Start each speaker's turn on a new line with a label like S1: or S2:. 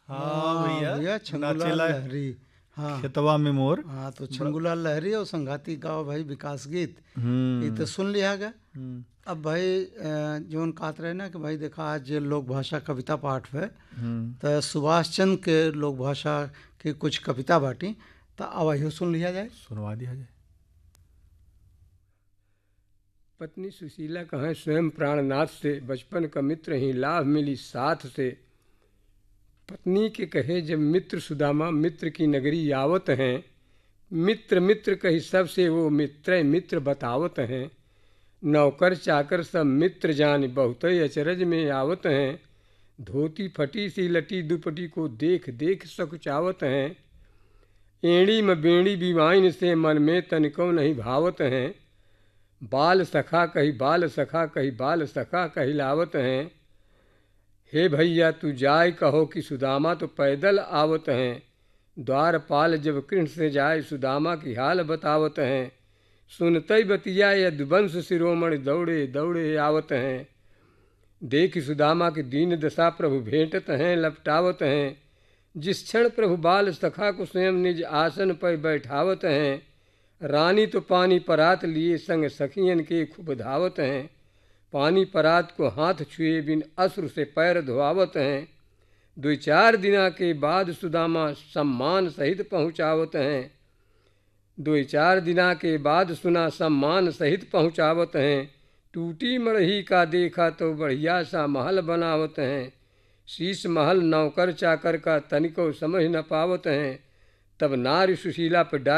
S1: हाँ भैया,
S2: भैया छंगूलाल
S1: नाचेला
S2: लहरी। हाँ
S1: खेतवा में मोर।
S2: हाँ, तो छंगूलाल लहरी और संघाती गाँव भाई विकास गीत, ये तो
S1: हम्म।
S2: सुन लिया गया।
S1: हम्म।
S2: अब भाई जोन कहत रहे ना कि भाई देखा आज ये लोक भाषा कविता पाठ है,
S1: हम्म।
S2: तो सुभाष चंद्र के लोक भाषा की कुछ कविता बाटी, तो अब अहियो सुन लिया जाए।
S1: सुनवा दिया जाए।
S3: पत्नी सुशीला कहें स्वयं प्राणनाथ से, बचपन का मित्र ही लाभ मिली साथ से। पत्नी के कहे जब मित्र सुदामा, मित्र की नगरी आवत हैं। मित्र मित्र कही सबसे वो मित्र मित्र बतावत हैं। नौकर चाकर सब मित्र जान, बहुत अचरज में आवत हैं। धोती फटी सी लटी दुपटी को देख देख सकुचावत हैं। एड़ी में बेड़ी बिवाइन से मन में तनिको नहीं भावत हैं। बाल सखा कही बाल सखा कही बाल सखा कहलावत हैं। हे भैया तू जाय कहो कि सुदामा तो पैदल आवत हैं। द्वारपाल जब कृष्ण से जाए सुदामा की हाल बतावत हैं। सुनते बतिया यदुवंश शिरोमणि दौड़े दौड़े आवत हैं। देख सुदामा की दीन दशा प्रभु भेंटत हैं लपटावत हैं। जिस क्षण प्रभु बाल सखा को स्वयं निज आसन पर बैठावत हैं। रानी तो पानी परात लिए संग सखियन के खूब धावत हैं। पानी परात को हाथ छुए बिन अश्रु से पैर धोआवत हैं। 2-4 दिना के बाद सुदामा सम्मान सहित पहुँचावत हैं। 2-4 दिना के बाद सुना सम्मान सहित पहुँचावत हैं। टूटी मड़ही का देखा तो बढ़िया सा महल बनावत हैं। शीश महल नौकर चाकर का तनिको समझ न पावत हैं। तब नारी सुशीला पर